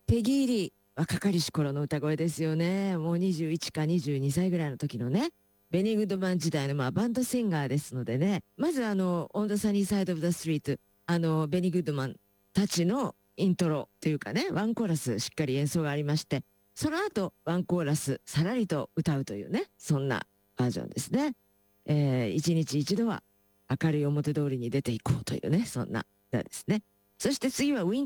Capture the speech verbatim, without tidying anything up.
ペギー・リー、若かりし頃の歌声ですよね。もうにじゅういちかにじゅうにさいぐらいの時のね、ベニー・グッドマン時代の、まあ、バンドシンガーですのでね、まずあの、オン・ザ・サニー・サイド・オブ・ザ・ストリート、あの、ベニー・グッドマンたちのイントロというかね、ワンコーラスしっかり演奏がありまして、その後、ワンコーラスさらりと歌うというね、そんなバージョンですね。えー、一日一度は明るい表通りに出ていこうというね、そんな歌ですね。そして次はウィン